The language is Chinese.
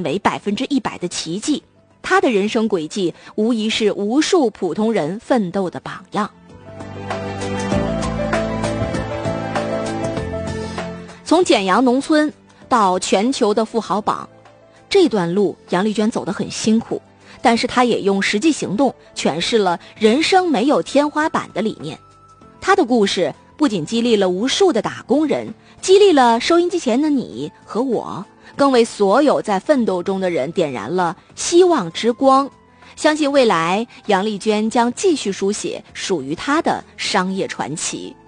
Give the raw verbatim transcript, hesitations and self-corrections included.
为百分之一百的奇迹。她的人生轨迹无疑是无数普通人奋斗的榜样。从简阳农村到全球的富豪榜，这段路杨丽娟走得很辛苦，但是她也用实际行动诠释了人生没有天花板的理念。她的故事不仅激励了无数的打工人，激励了收音机前的你和我，更为所有在奋斗中的人点燃了希望之光。相信未来杨丽娟将继续书写属于她的商业传奇。